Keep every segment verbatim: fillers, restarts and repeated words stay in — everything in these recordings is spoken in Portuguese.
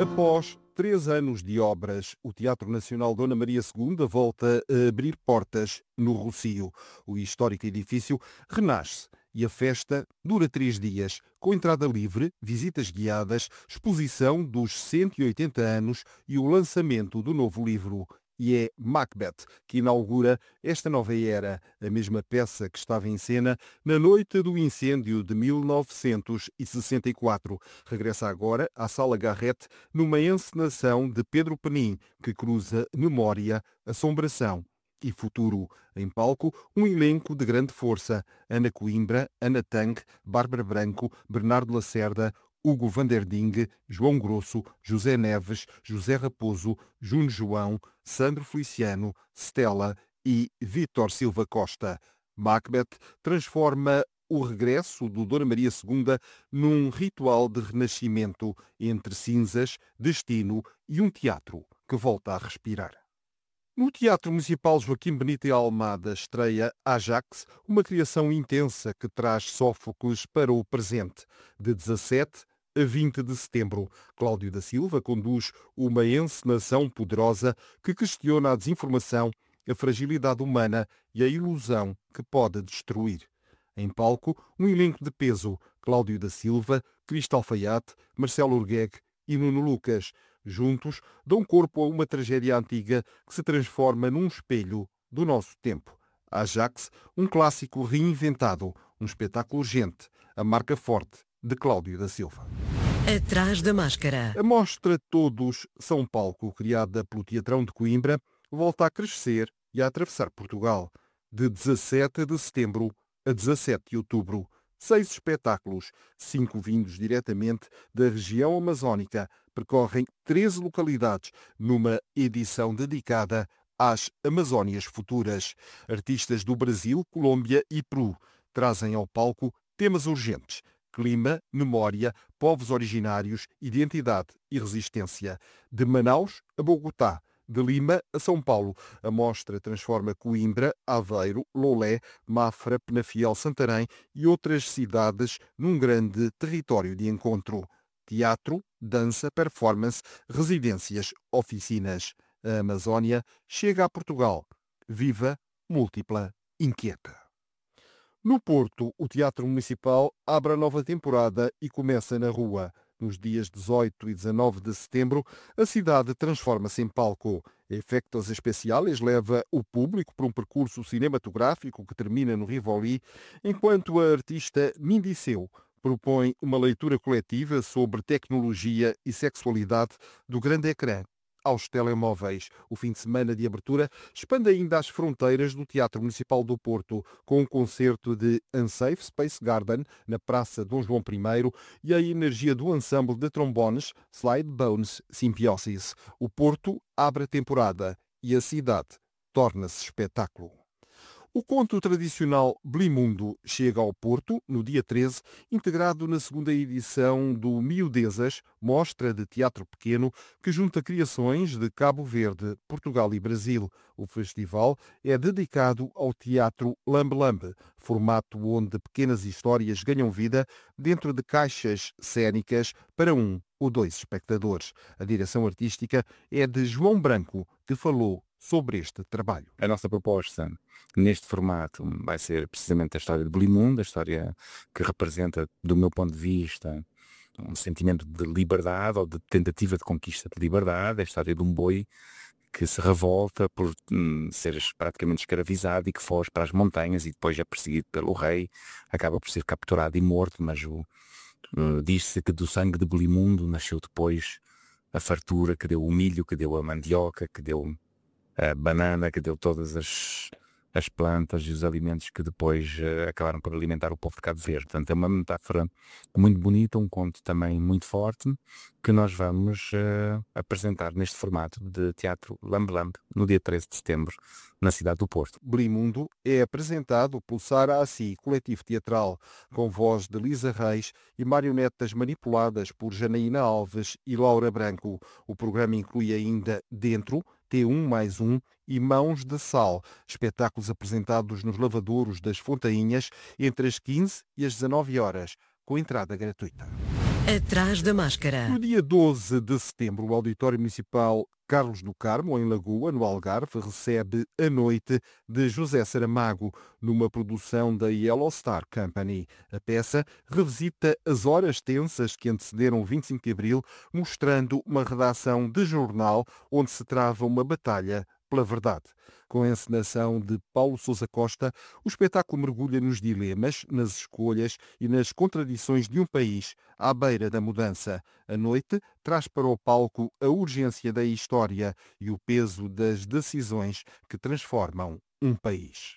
Após três anos de obras, o Teatro Nacional Dona Maria segunda volta a abrir portas no Rossio. O histórico edifício renasce e a festa dura três dias, com entrada livre, visitas guiadas, exposição dos cento e oitenta anos e o lançamento do novo livro. E é Macbeth que inaugura esta nova era, a mesma peça que estava em cena na noite do incêndio de mil novecentos e sessenta e quatro. Regressa agora à Sala Garrett numa encenação de Pedro Penin, que cruza memória, assombração e futuro. Em palco, um elenco de grande força: Ana Coimbra, Ana Tang, Bárbara Branco, Bernardo Lacerda, Hugo van der Ding, João Grosso, José Neves, José Raposo, Juno João, Sandro Feliciano, Stella e Vítor Silva Costa. Macbeth transforma o regresso do Dona Maria segunda num ritual de renascimento entre cinzas, destino e um teatro que volta a respirar. No Teatro Municipal Joaquim Benito e Almada estreia Ajax, uma criação intensa que traz Sófocles para o presente. De dezassete a vinte de setembro, Cláudio da Silva conduz uma encenação poderosa que questiona a desinformação, a fragilidade humana e a ilusão que pode destruir. Em palco, um elenco de peso: Cláudio da Silva, Cristo Alfaiate, Marcelo Urguegue e Nuno Lucas. Juntos, dão corpo a uma tragédia antiga que se transforma num espelho do nosso tempo. Ajax, um clássico reinventado, um espetáculo urgente, a marca forte de Cláudio da Silva. Atrás da máscara. A mostra Todos São Palco, criada pelo Teatrão de Coimbra, volta a crescer e a atravessar Portugal. De dezassete de setembro a dezassete de outubro. Seis espetáculos, cinco vindos diretamente da região amazónica, percorrem treze localidades numa edição dedicada às Amazónias futuras. Artistas do Brasil, Colômbia e Peru trazem ao palco temas urgentes: clima, memória, povos originários, identidade e resistência. De Manaus a Bogotá, de Lima a São Paulo, a mostra transforma Coimbra, Aveiro, Lolé, Mafra, Penafiel, Santarém e outras cidades num grande território de encontro. Teatro, dança, performance, residências, oficinas. A Amazónia chega a Portugal. Viva, múltipla, inquieta. No Porto, o Teatro Municipal abre a nova temporada e começa na rua. Nos dias dezoito e dezanove de setembro, a cidade transforma-se em palco. Efectos Especiais leva o público por um percurso cinematográfico que termina no Rivoli, enquanto a artista Mindiceu propõe uma leitura coletiva sobre tecnologia e sexualidade do grande ecrã aos telemóveis. O fim de semana de abertura expande ainda as fronteiras do Teatro Municipal do Porto, com um concerto de Unsafe Space Garden na Praça Dom João I e a energia do ensemble de trombones Slide Bones Symbiosis. O Porto abre a temporada e a cidade torna-se espetáculo. O conto tradicional Blimundo chega ao Porto no dia treze, integrado na segunda edição do Miudezas, mostra de teatro pequeno que junta criações de Cabo Verde, Portugal e Brasil. O festival é dedicado ao teatro lambe-lambe, formato onde pequenas histórias ganham vida dentro de caixas cênicas para um ou dois espectadores. A direção artística é de João Branco, que falou sobre este trabalho. A nossa proposta neste formato vai ser precisamente a história de Blimundo, a história que representa, do meu ponto de vista, um sentimento de liberdade ou de tentativa de conquista de liberdade, a história de um boi que se revolta por hum, ser praticamente escravizado e que foge para as montanhas e depois é perseguido pelo rei, acaba por ser capturado e morto, mas o, uh, diz-se que do sangue de Blimundo nasceu depois a fartura que deu o milho, que deu a mandioca, que deu a banana, que deu todas as, as plantas e os alimentos que depois uh, acabaram por alimentar o povo de Cabo Verde. Portanto, é uma metáfora muito bonita, um conto também muito forte, que nós vamos uh, apresentar neste formato de teatro lambe-lambe no dia treze de setembro, na cidade do Porto. Blimundo é apresentado pelo Sara Assi, coletivo teatral, com voz de Lisa Reis e marionetas manipuladas por Janaína Alves e Laura Branco. O programa inclui ainda Dentro, T um mais um e Mãos de Sal, espetáculos apresentados nos lavadouros das Fontainhas entre as quinze e as dezanove horas, com entrada gratuita. Atrás da máscara. No dia doze de setembro, o Auditório Municipal Carlos do Carmo, em Lagoa, no Algarve, recebe A Noite de José Saramago, numa produção da Yellow Star Company. A peça revisita as horas tensas que antecederam o vinte e cinco de Abril, mostrando uma redação de jornal onde se trava uma batalha pela verdade. Com a encenação de Paulo Sousa Costa, o espetáculo mergulha nos dilemas, nas escolhas e nas contradições de um país à beira da mudança. A Noite traz para o palco a urgência da história e o peso das decisões que transformam um país.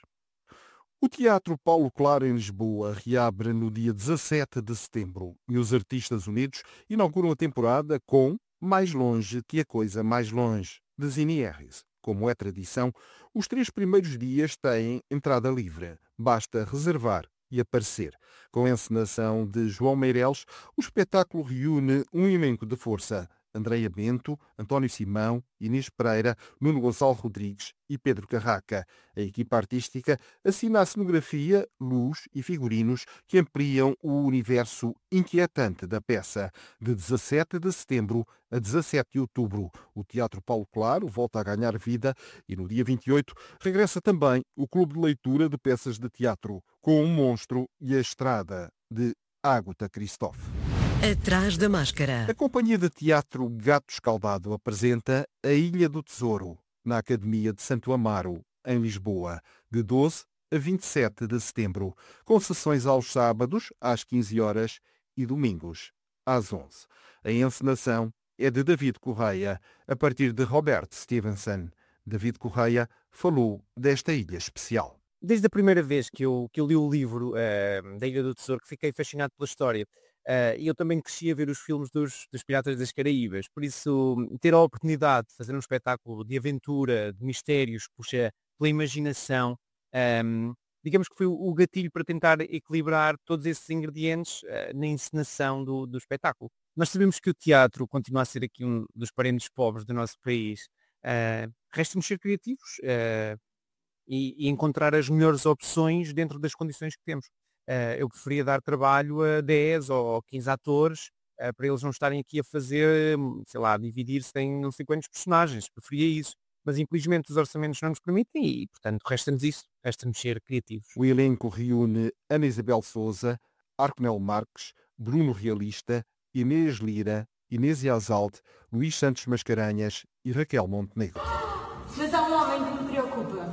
O Teatro Paulo Claro, em Lisboa, reabre no dia dezassete de setembro e os Artistas Unidos inauguram a temporada com Mais Longe que a Coisa Mais Longe, de Zini Harris. Como é tradição, os três primeiros dias têm entrada livre. Basta reservar e aparecer. Com a encenação de João Meireles, o espetáculo reúne um elenco de força. Andreia Bento, António Simão, Inês Pereira, Nuno Gonçalo Rodrigues e Pedro Carraca. A equipa artística assina a cenografia, luz e figurinos que ampliam o universo inquietante da peça. De dezassete de setembro a dezassete de outubro, o Teatro Paulo Claro volta a ganhar vida e no dia vinte e oito regressa também o Clube de Leitura de Peças de Teatro, com O Monstro e a Estrada, de Ágota Christophe. Atrás da máscara. A Companhia de Teatro Gato Escaldado apresenta A Ilha do Tesouro, na Academia de Santo Amaro, em Lisboa, de doze a vinte e sete de setembro, com sessões aos sábados, às quinze horas, e domingos, às onze. A encenação é de David Correia, a partir de Robert Stevenson. David Correia falou desta ilha especial. Desde a primeira vez que eu, que eu li o livro uh, da Ilha do Tesouro, que fiquei fascinado pela história. Uh, e eu também cresci a ver os filmes dos, dos Piratas das Caraíbas, por isso ter a oportunidade de fazer um espetáculo de aventura, de mistérios, puxa pela imaginação, um, digamos que foi o, o gatilho para tentar equilibrar todos esses ingredientes uh, na encenação do, do espetáculo. Nós sabemos que o teatro continua a ser aqui um dos parentes pobres do nosso país. Uh, Resta-nos ser criativos uh, e, e encontrar as melhores opções dentro das condições que temos. Uh, eu preferia dar trabalho a dez ou quinze atores uh, para eles não estarem aqui a fazer, sei lá, dividir-se em não sei quantos personagens. Preferia isso. Mas infelizmente os orçamentos não nos permitem e, portanto, resta-nos isso. Resta-nos ser criativos. O elenco reúne Ana Isabel Souza, Arconel Marques, Bruno Realista, Inês Lira, Inês Iazalde, Luís Santos Mascarenhas e Raquel Montenegro. Mas há um homem que me preocupa.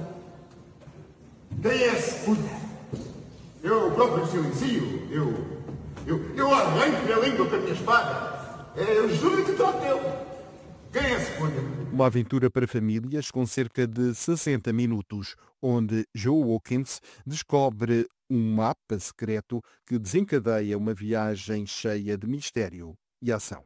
Quem é esse puta? Eu próprio silencio, eu, eu, eu arranco a língua com a minha espada. Eu juro que trato dele. Quem é esse punha? Uma aventura para famílias com cerca de sessenta minutos, onde Joe Wilkins descobre um mapa secreto que desencadeia uma viagem cheia de mistério e ação.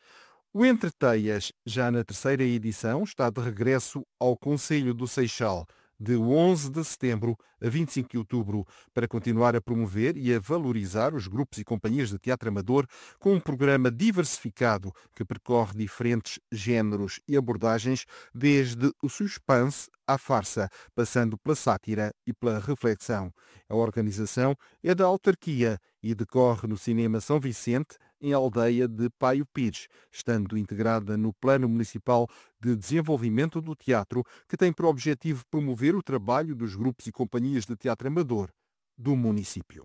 O Entre Teias, já na terceira edição, está de regresso ao Conselho do Seixal, de onze de setembro a vinte e cinco de outubro, para continuar a promover e a valorizar os grupos e companhias de teatro amador com um programa diversificado que percorre diferentes géneros e abordagens, desde o suspense à farsa, passando pela sátira e pela reflexão. A organização é da autarquia e decorre no Cinema São Vicente, em Aldeia de Paio Pires, estando integrada no Plano Municipal de Desenvolvimento do Teatro, que tem por objetivo promover o trabalho dos grupos e companhias de teatro amador do município.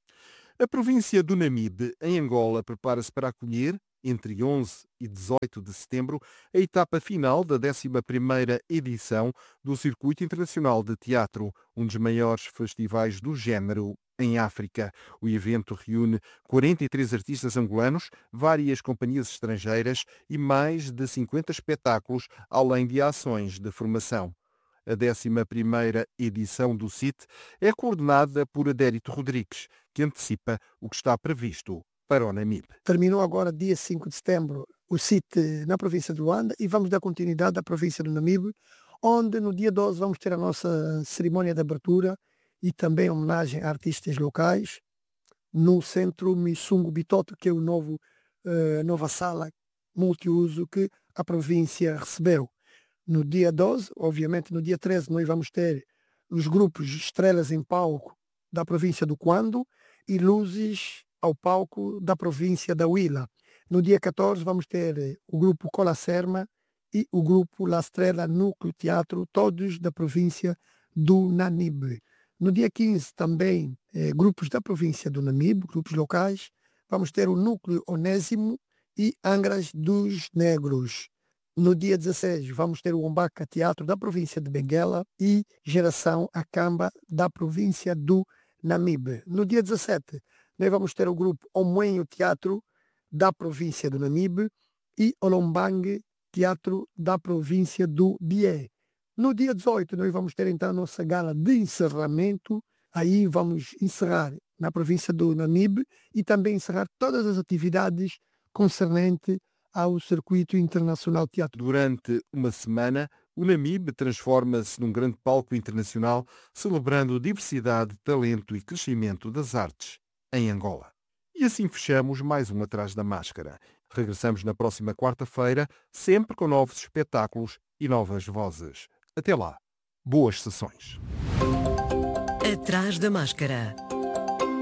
A província do Namibe, em Angola, prepara-se para acolher, entre onze e dezoito de setembro, a etapa final da décima primeira edição do Circuito Internacional de Teatro, um dos maiores festivais do género em África. O evento reúne quarenta e três artistas angolanos, várias companhias estrangeiras e mais de cinquenta espetáculos, além de ações de formação. A décima primeira edição do C I T é coordenada por Adérito Rodrigues, que antecipa o que está previsto para o Namibe. Terminou agora, dia cinco de setembro, o C I T na província de Luanda e vamos dar continuidade à província do Namibe, onde no dia doze vamos ter a nossa cerimónia de abertura e também homenagem a artistas locais no Centro Missungo Bitoto, que é o novo, uh, nova sala multiuso que a província recebeu. No dia doze, obviamente no dia treze, nós vamos ter os grupos Estrelas em Palco da província do Quando e Luzes ao palco da província da Huila. No dia catorze vamos ter o grupo Cola Serma e o grupo La Estrela Núcleo Teatro, todos da província do Namibe. No dia quinze também eh, grupos da província do Namibe, grupos locais. Vamos ter o Núcleo Onésimo e Angras dos Negros. No dia dezesseis vamos ter o Ombaca Teatro da província de Benguela e Geração Acamba da província do Namibe. No dia dezassete nós vamos ter o grupo Omoenho Teatro da província do Namibe e Olombangue Teatro da província do Bié. No dia dezoito nós vamos ter então a nossa gala de encerramento. Aí vamos encerrar na província do Namibe e também encerrar todas as atividades concernentes ao Circuito Internacional de Teatro. Durante uma semana, o Namibe transforma-se num grande palco internacional, celebrando diversidade, talento e crescimento das artes em Angola. E assim fechamos mais um Atrás da Máscara. Regressamos na próxima quarta-feira, sempre com novos espetáculos e novas vozes. Até lá, boas sessões. Atrás da Máscara.